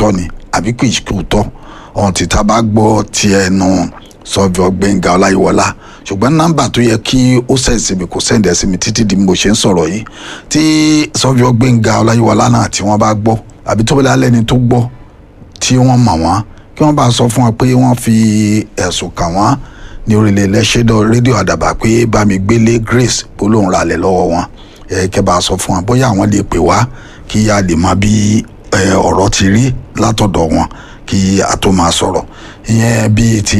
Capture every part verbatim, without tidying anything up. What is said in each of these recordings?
òótọ́ ni àbí kì í ṣe òótọ́ ọ̀hún tí tá a bá gbọ́ ti ẹnu Sọ́fíọ̀ Gbẹ́ngà Ọláyíwọlá ṣùgbọ́n nọ́mbà tó yẹ kí ó sẹ̀ sí mi kò sẹ́ǹdẹ̀ sí mi títí di mo ṣe ń sọ̀rọ̀ yìí tí Sọ́fíọ̀ Gbẹ́ngà Ọláyíwọlá náà tí wọ́n bá gbọ́ àbí tó bá lẹ́ni tó gbọ́ tí wọ́n mọ̀ wọ́n kí wọ́n bá sọ fún wọn pé wọ́n fi ẹ̀sùn kàn wọ́n ní orílẹ̀ ẹlẹ́ṣẹ́dọ̀ rédíò àdàbà pé Bámigbélé Grace bolóhùn ralẹ̀ lọ́wọ́ wọn ẹ kẹ́ bá sọ fún wọn bóyá àwọn lè pè wá kí a lè mọ bí ọ̀rọ̀ ti rí látọ̀dọ̀ wọn kí a tó máa sọ̀rọ̀ ìyẹn bíi ti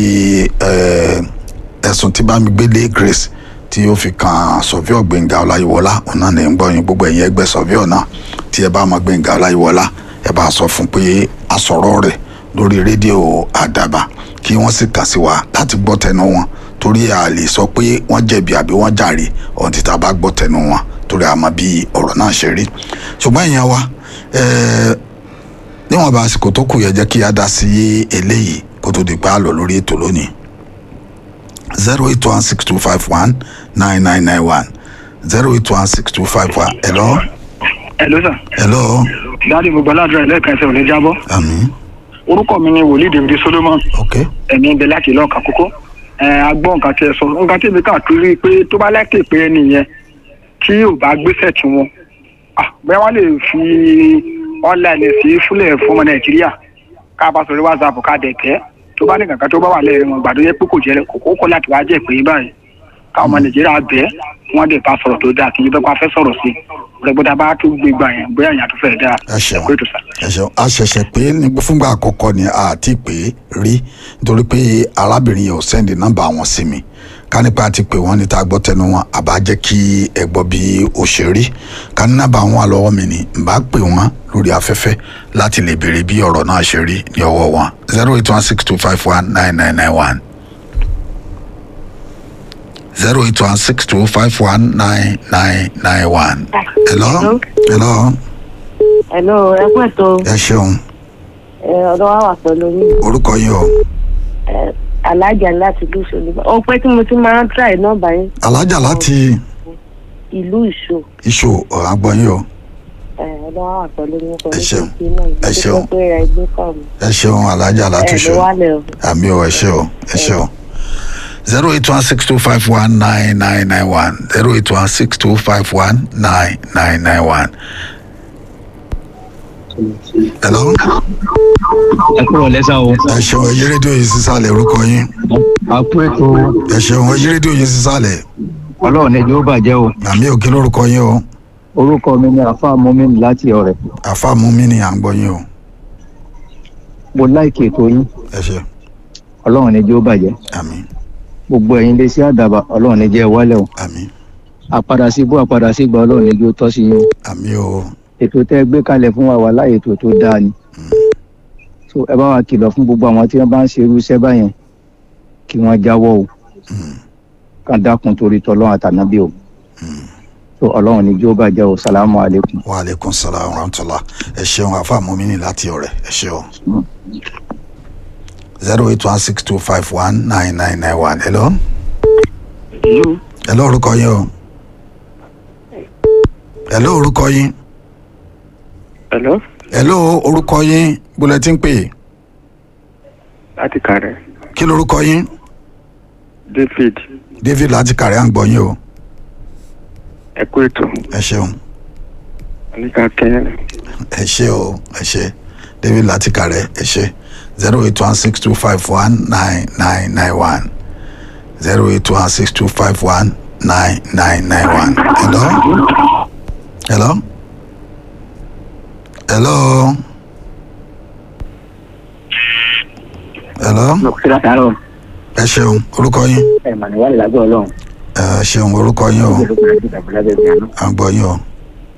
ẹ̀sùn tí Bámigbélé Grace tí ó fi kan Sọ́fíọ̀ Gbẹ́ngà Ọláyíwọlá ọ̀nà ní gbọ́ yín gbogbo ẹ̀yin ẹgbẹ́ Sọ́fíọ̀ náà tí ẹ bá mọ Gbẹ́ngà Ọláyíwọlá ẹ bá sọ fún pé a sọ̀rọ̀ rẹ̀ lórí rédíò àdàbà kí wọ́n sì kàn sí wa láti gbọ́ tẹnu wọn torí a lè sọ pé wọ́n jẹ̀bi àbí wọ́n jàre ọ̀hún tí tá a bá gbọ́ tẹnu wọn torí a mọ bí ọ̀rọ̀ náà ṣe rí ṣùgbọ́n ìyẹn wa níwọ̀n bá àsìkò tó kù yẹ jẹ́ kí a dá sí eléyìí kó tó di pé a lọ lórí ètò lónìí zero eight one six two five one nine nine nine one zero eight one six two five one. hello. hello sir. hello. dáàdi mo gbàládùra ẹ̀ lẹ́ẹ̀kan ẹsẹ̀ ò ní jábọ́. àmín. orúkọ mi ni wòlíì David Solomon. ok. ẹ̀mí ń bẹ láti ìlú ọ̀kà kókó. ẹ̀ agbọ́ nǹkan tí ẹ sọ nǹkan tí èmi kà kiri pé tó bá láìpẹ́ pé ẹni yẹn tí ò bá gbéṣẹ́ tí wọn bẹ́ẹ̀ wọ́n lè fi online sí fúlẹ̀ fún ọmọ Nàìjíríà ká bá sọ̀rọ̀ WhatsApp ká dẹ̀ tẹ́ tó bá ní kankan tó bá wà lẹ́yìn wọn gbàdúrà pé kò jẹ́ kókó kọ́ láti wá jẹ́ pé báyìí káwọn ọmọ Nàìjíríà bẹ́ẹ̀ wọ́n dẹ̀ bá sọ̀rọ̀ tó dáa kí n bẹ́ẹ̀ pa fẹ́ sọ̀rọ̀ sí rẹ̀gbọ́dá bá tó gbé gbà yẹn bóyá ìyá tó fẹ́ dáa. ẹ ṣeun ẹ ṣeun a ṣẹ̀ṣẹ̀ pé fúngbà àkọ́kọ́ ni a ti pè é rí nítorí pé arábìnrin yẹn ò sẹ́ndì nọ́mbà wọn sí mi ká nípa ti pè wọ́n ní tá a gbọ́ tẹnu wọn àbá jẹ́ kí ẹ gbọ́ bí ó ṣe rí ká ní nọ́mbà wọn wà lọ́wọ́ mi ni n bá pè wọ́n lórí afẹ́fẹ́ láti lè béèrè bí ọ̀rọ̀ náà ṣe rí ní ọwọ́ wọn zero eight one six two five one nine nine nine one zero eight one six two five one nine nine nine one. hello. hello. hello ẹ kú ètò. ẹ ṣeun. ẹ ọ̀dọ̀ wa wà pẹ̀lú yín. orúkọ yín o. ẹ alájà láti ìlú ìṣó nígbà ó pẹ́ tí mo ti máa ń try nọ́mbà yín. alájà láti. ìlú ìṣó. ìṣó ọ̀rọ̀ àgbọ̀ yín o. ẹ ọ̀dọ̀ wa wà pẹ̀lú yín. ẹ ṣeun ẹ ṣeun ẹ ṣeun alájà láti ìṣó. ẹ lè wálẹ̀ o. àmì o ẹ ṣe o ẹ ṣe o. zero eight one six two five one nine nine nine one zero eight one six two five one nine nine nine one. hello. ẹ kúrò lẹ́sà o. ẹ ṣeun ẹyí rédíò yìí sísàlẹ̀ orúkọ yín. a kú ètò. ẹ ṣeun ẹyí rédíò yìí sísàlẹ̀. ọlọ́run ní ẹjọ́ bàjẹ́ o. àmì òkè lórúkọ yín o. orúkọ mi ni àfa mọ́mí láti ọ̀rẹ́. àfa mọ́mí ni à ń gbọ́ yín o. mo láìkì ètò yín. ẹ ṣe. ọlọ́run ní ẹjọ́ bàjẹ́. àmín. gbogbo ẹ̀yin lè ṣe àdàbà ọlọ́run ní jẹ́ wálẹ̀ o. àmín. àpadà sí bó àpadà sí gba ọlọ́run ní ẹjọ́ tọ́ sí yín o. àmín o. ètò tẹ́ gbé kalẹ̀ fún wa wà láyé ètò tó dáa ni. so ẹ bá wa kìlọ̀ fún gbogbo àwọn tí wọ́n bá ń ṣe irú iṣẹ́ báyẹn kí wọ́n jáwọ́ o. kàn dákun torí tọ́lọ́run àtànábì o. so ọlọ́run ní jó bàjẹ́ o salamu aleykum. wa aleykum salaam wa rahmatulah ẹ ṣeun àfa mọ́mí láti ọ̀rẹ́ ẹ ṣeun. zero eight one six two five one nine nine nine one. hello. hello. hello orúkọ yín o. hello orúkọ yín. hello. hello orúkọ yín bulletin pè. láti kàrẹ́. kí lorúkọ yín. David. David láti kàrẹ́ à ń gbọ́ yín o. ẹ kú ètò. ẹ ṣeun. oníkà kẹ́yìn. ẹ ṣe o ẹ ṣe David láti kàrẹ́ ẹ ṣe zero eight one six two five one nine nine nine one zero eight one six two five one nine nine nine one. hello. hello. hello. hello. ẹ ṣeun orúkọ yín. ẹ mà ní wàlẹ̀ lágbó ọlọ́run. ẹ ṣeun orúkọ yín o. à ń gbọ́ yín o.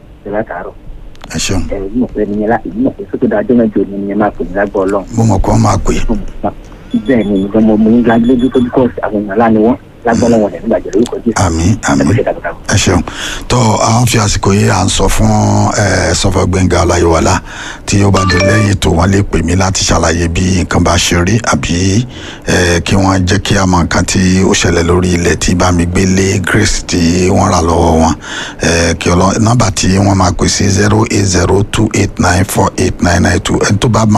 ẹ ṣeun. ẹ mọ̀ pé ní yẹn mọ̀ pé sókè dájọ́ mẹ́jọ ni yẹn máa pè ní lágbó ọlọ́run. mo mọ̀ kó máa pè. bẹ́ẹ̀ ni nǹkan mo mú nígbà lójú tó dúkọ́ àwọn èèyàn láni wọ́n lágbó ọlọ́run ẹ̀ nígbà jẹ̀rẹ̀ orúkọ jésù. àmín àmín ẹ ṣeun tó à ń fi àsìkò yìí à ń sọ fún Sọ́fíọ̀ Gbẹ́ngà Ọláyíwọlá tí ó bá dé lẹ́yìn tó wọ́n lè pè mí láti ṣàlàyé bí nǹkan bá ṣe rí àbí kí wọ́n jẹ́ kí a mọ nǹkan tí ó ṣẹlẹ̀ lórí ilẹ̀ tí Bámigbélé Grace tí wọ́n rà lọ́wọ́ wọn kí ọlọ́ nọ́mbà tí wọ́n máa pè sí zero eight zero two eight nine four eight nine nine two ẹni tó bá